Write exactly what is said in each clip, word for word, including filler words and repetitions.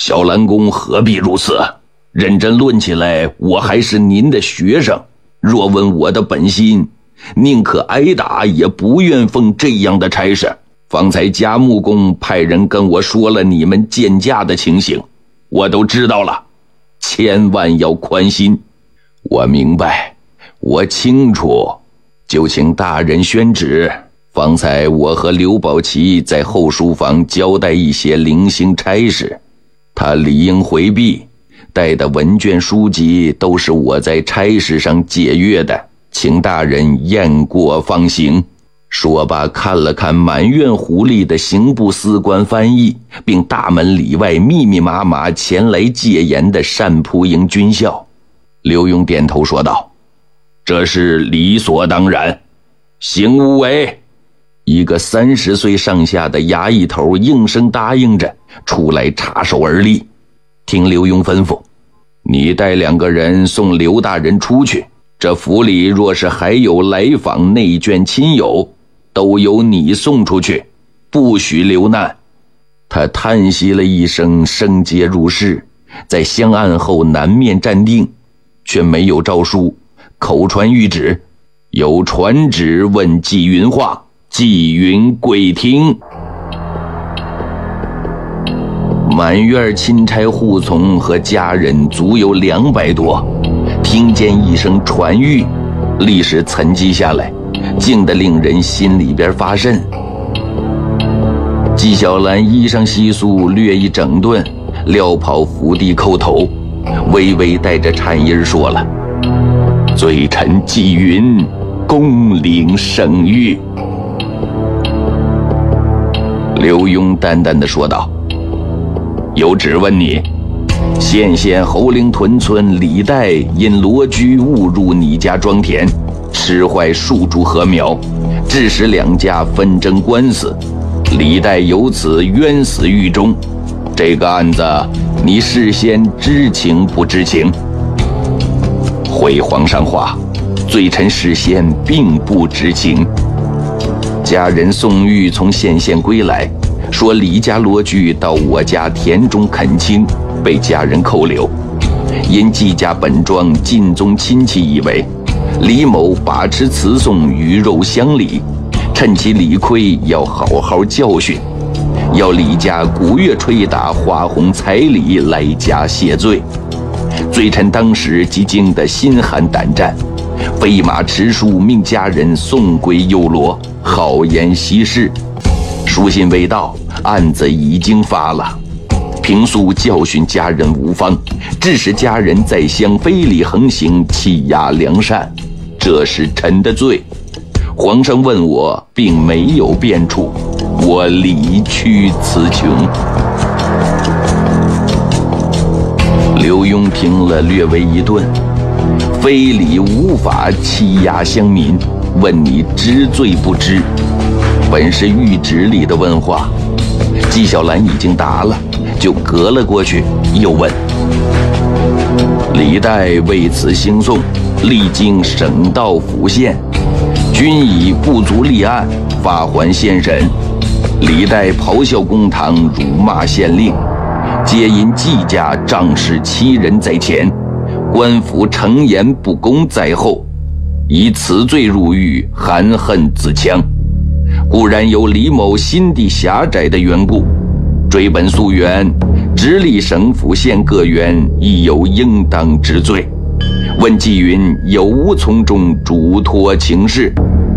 小兰公何必如此？认真论起来，我还是您的学生。若问我的本心，宁可挨打，也不愿奉这样的差事。方才贾木工派人跟我说了你们见驾的情形，我都知道了，千万要宽心。我明白，我清楚，就请大人宣旨。方才我和刘宝奇在后书房交代一些零星差事，他理应回避，带的文卷书籍都是我在差事上借阅的，请大人验过放行。说罢看了看满院狐狸的刑部司官翻译，并大门里外密密麻麻前来戒严的单蒲营军校。刘墉点头说道：这是理所当然，邢无为。一个三十岁上下的衙役头应声答应着出来插手而立。听刘墉吩咐，你带两个人送刘大人出去，这府里若是还有来访内眷亲友，都由你送出去，不许留难。他叹息了一声，升阶入室，在香案后南面站定，却没有诏书，口传谕旨，有传旨问纪云话，纪云跪听。满院钦差护从和家人足有两百多，听见一声传谕，立时沉寂下来，静得令人心里边发瘆。纪晓岚衣裳稀疏，略一整顿，撩袍伏地叩头，微微带着颤音说了：罪臣纪云恭领圣谕。刘墉淡淡地说道：有旨问你，县县侯陵屯村李代因罗居误入你家庄田，吃坏数株禾苗，致使两家纷争官司，李代由此冤死狱中。这个案子你事先知情不知情？回皇上话，罪臣事先并不知情。家人宋玉从县县归来，说李家罗居到我家田中恳亲，被家人扣留。因季家本庄近宗亲戚以为李某把持词颂鱼肉乡里，趁其理亏要好好教训，要李家鼓乐吹打花红彩礼来加谢罪。罪臣当时即惊得心寒胆战，飞马持书命家人送归幽罗，好言息事。书信未到，案子已经发了。平素教训家人无方，致使家人在乡非礼横行，欺压良善，这是臣的罪。皇上问我，并没有辩处，我理屈词穷。刘墉听了略为一顿，非礼无法欺压乡民，问你知罪不知？本是谕旨里的问话，纪晓岚已经答了，就隔了过去，又问：李代为此兴讼，历经省道府县，均以不足立案，发还县审。李代咆哮公堂，辱骂县令，皆因纪家仗势欺人在前，官府诚言不公在后，以此罪入狱，含恨自戕。固然有李某心地狭窄的缘故，追本溯源，直隶省府县各员亦有应当之罪。问纪云有无从中嘱托情事？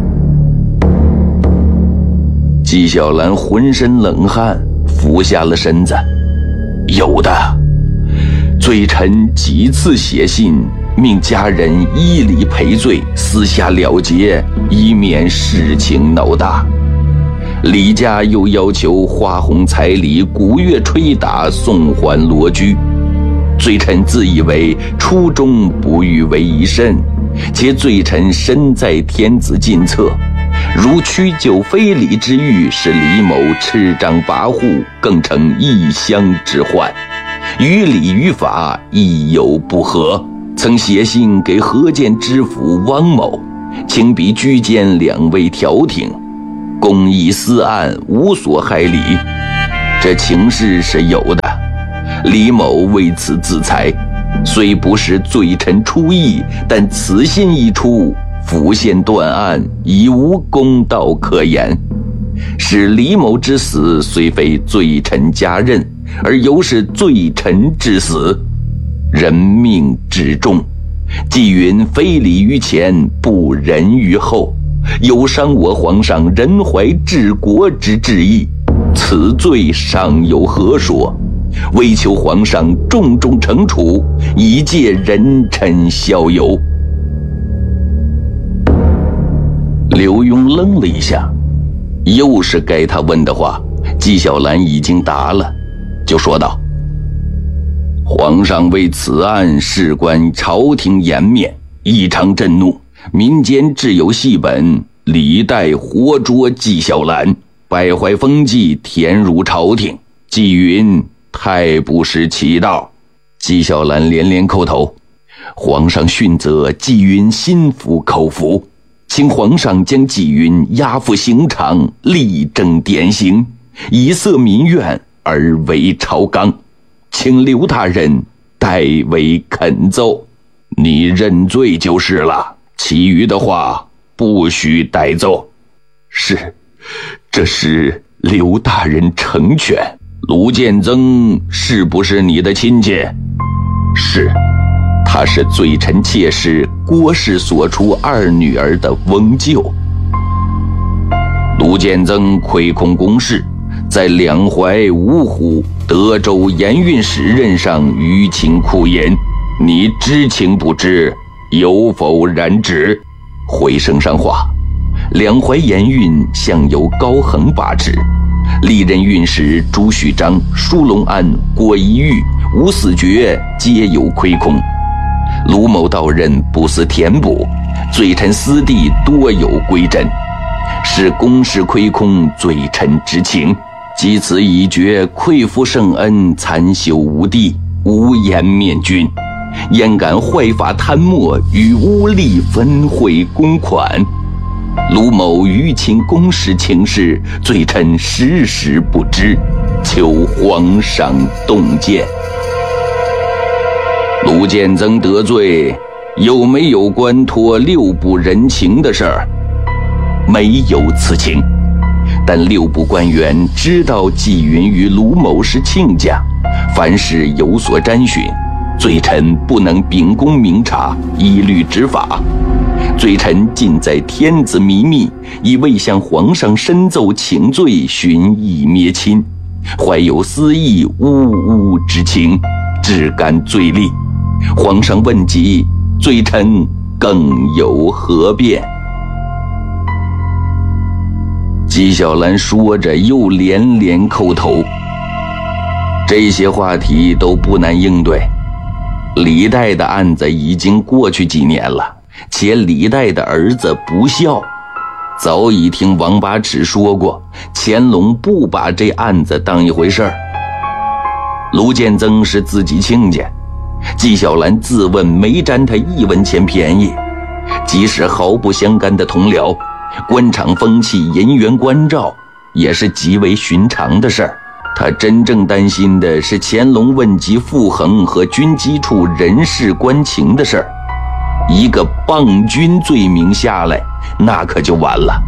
纪晓岚浑身冷汗，俯下了身子。有的，罪臣几次写信命家人依理赔罪，私下了结，以免事情闹大。李家又要求花红彩礼、鼓乐吹打送还罗居，罪臣自以为初衷不欲为一甚，且罪臣身在天子近侧，如屈就非礼之欲，使李某叱咤跋扈，更成异乡之患，于礼于法亦有不合。曾写信给河间知府汪某，请彼居间两位调停，公议私案，无所害理。这情事是有的， 李某为此自裁，虽不是罪臣出意，但此信一出，府县断案，已无公道可言。使李某之死虽非罪臣加任，而犹是罪臣之死，人命至重。纪云非礼于前，不仁于后，有伤我皇上仁怀治国之志意，此罪尚有何说？为求皇上重重惩处，以戒人臣逍遥。刘墉愣了一下，又是该他问的话，纪晓岚已经答了，就说道：皇上为此案事关朝廷颜面，异常震怒，民间自有戏本，李代活捉纪晓岚，败坏风纪，填入朝廷，纪云太不识其道。纪晓岚连连叩头，皇上训责，纪云心服口服，请皇上将纪云押赴刑场，力争典刑，以塞民怨而为朝纲，请刘大人代为恳奏。你认罪就是了，其余的话不许代奏。是，这是刘大人成全。卢建增是不是你的亲戚？是，他是罪臣妾室郭氏所出二女儿的翁舅。卢建增亏空公事，在两淮、芜湖、德州盐运使任上舆情酷严，你知情不知？有否染指？回声上话，两淮盐运向由高衡把持，历任运使朱旭章、舒龙安、郭一玉、吴四绝皆有亏空。卢某到任不思填补，罪臣私地多有归真，是公事亏空，罪臣之情。即此已决，愧负圣恩，残朽无地，无颜面君，焉敢坏法贪墨，与污吏分贿公款？卢某舆情公事情事，罪臣时时不知，求皇上洞见。卢建增得罪，有没有关托六部人情的事儿？没有此情，但六部官员知道纪云与卢某是亲家，凡事有所沾寻，罪臣不能秉公明察，一律执法。罪臣尽在天子秘密，已未向皇上申奏请罪，寻议灭亲，怀有私意呜呜之情，只感罪戾。皇上问及，罪臣更有何辩？纪晓岚说着，又连连叩头。这些话题都不难应对。李代的案子已经过去几年了，且李代的儿子不孝，早已听王八尺说过，乾隆不把这案子当一回事儿。卢建增是自己亲家，纪晓岚自问没占他一文钱便宜，即使毫不相干的同僚，官场风气、人员关照也是极为寻常的事儿。他真正担心的是乾隆问及傅恒和军机处人事关情的事儿，一个谤军罪名下来，那可就完了。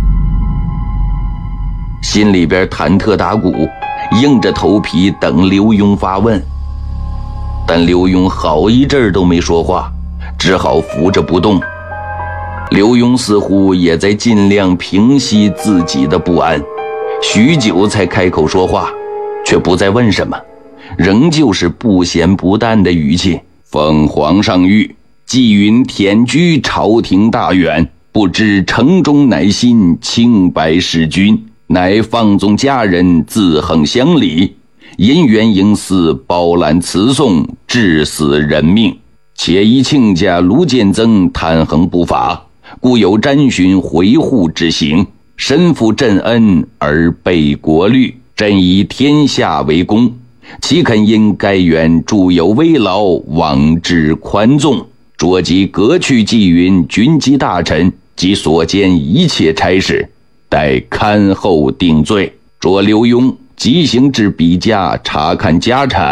心里边忐忑打鼓，硬着头皮等刘墉发问。但刘墉好一阵儿都没说话，只好扶着不动。刘墉似乎也在尽量平息自己的不安，许久才开口说话，却不再问什么，仍旧是不咸不淡的语气。奉皇上谕，纪云忝居朝廷大员，不知城中乃心，清白弑君，乃放纵家人，自横乡里，因缘营私，包揽辞讼，致死人命。且依亲家卢建增贪横不法，故有沾寻回护之行，身负朕恩而背国律，朕以天下为公，岂肯因该员著有微劳，妄之宽纵，着即革去纪云军机大臣及所兼一切差事，待看后定罪。着刘墉即行至彼家查看家产。